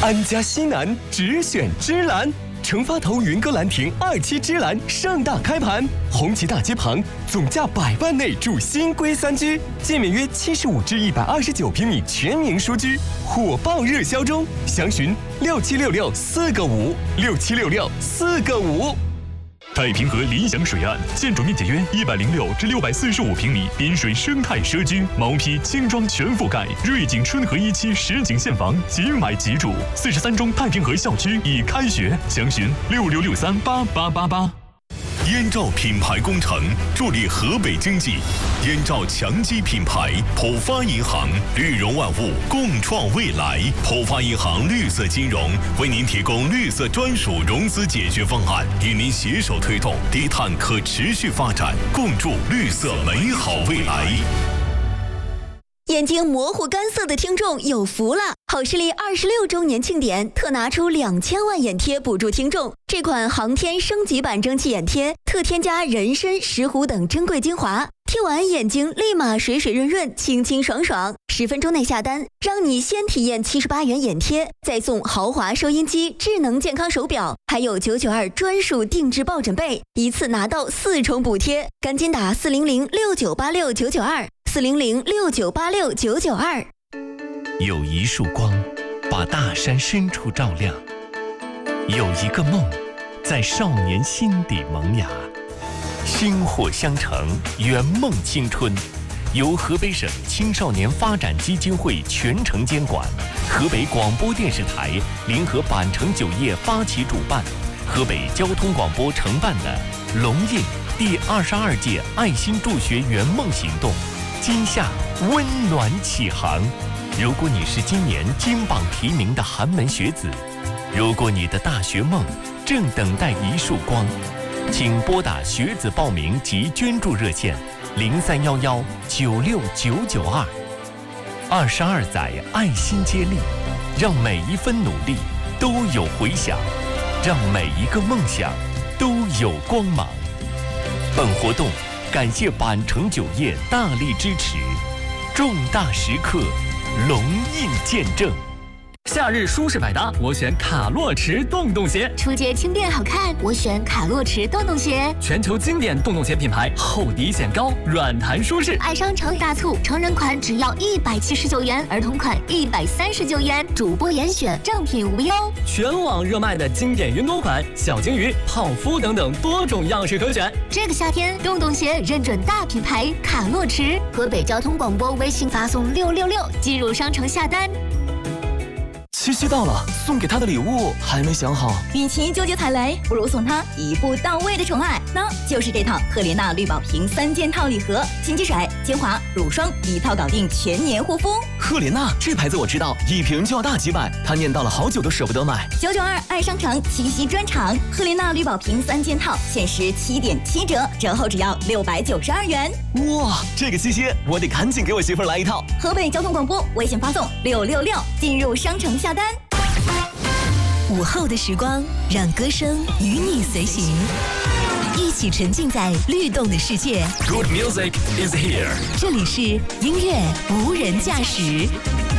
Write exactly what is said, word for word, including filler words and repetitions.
安家西南只选芝兰，成发头云歌兰亭二期芝兰盛大开盘，红旗大街旁，总价百万内住新规三居，建面约七十五至一百二十九平米全民书居，火爆热销中，详询六七六六四个五六七六六四个五。 太平河理想水岸，建筑面积约一百零六至六百四十五平米，滨水生态社区，毛坯轻装全覆盖，瑞景春和一期实景现房，即买即住。四十三中太平河校区已开学，详询六六六三八八八八。 燕赵品牌工程助力河北经济，燕赵强基品牌，浦发银行，绿融万物，共创未来。浦发银行绿色金融为您提供绿色专属融资解决方案，与您携手推动低碳可持续发展，共筑绿色美好未来。 眼睛模糊干涩的听众有福了！好视力二十六周年庆典特拿出两千万眼贴补助听众。这款航天升级版蒸汽眼贴特添加人参、石斛等珍贵精华，贴完眼睛立马水水润润、清清爽爽。十分钟内下单，让你先体验七十八元眼贴，再送豪华收音机、智能健康手表，还有九九二专属定制抱枕被，一次拿到四重补贴。赶紧打四零零六九八六九九二。四零零六九八六九九二。 有一束光，把大山深处照亮；有一个梦，在少年心底萌芽。薪火相承，圆梦青春，由河北省青少年发展基金会全程监管，河北广播电视台联合板城酒业发起主办，河北交通广播承办的龙印第二十二届爱心助学圆梦行动。今夏温暖启航，如果你是今年金榜题名的寒门学子，如果你的大学梦正等待一束光，请拨打学子报名及捐助热线零三幺幺九六九九二。二十二载爱心接力，让每一分努力都有回响，让每一个梦想都有光芒。本活动感谢板城酒业大力支持，重大时刻，龙印见证。 夏日舒适百搭，我选卡洛驰洞洞鞋； 初阶轻便好看，我选卡洛驰洞洞鞋。 全球经典洞洞鞋品牌，厚底显高，软弹舒适。 爱商城大促，成人款只要一百七十九元，儿童款一百三十九元，主播严选，正品无忧。 全网热卖的经典云朵款、小金鱼、泡芙等等多种样式可选。 这个夏天，洞洞鞋认准大品牌卡洛驰。河北交通广播微信发送六六六进入商城下单。 七夕到了，送给他的礼物还没想好。 与其纠结踩雷，不如送他一步到位的宠爱，那就是这套赫莲娜绿宝瓶三件套礼盒，金鸡水、精华、乳霜一套搞定全年护肤。 赫莲娜这牌子我知道，一瓶就要大几百，他念叨了好久都舍不得买。 九九二爱商城七夕专场，赫莲娜绿宝瓶三件套限时七点七折，折后只要六百九十二元。 哇，这个七夕我得赶紧给我媳妇儿来一套。 河北交通广播微信发送六六六进入商城下单。 午后的时光，让歌声与你随行，一起沉浸在律动的世界。 Good music is here。 这里是音乐无人驾驶。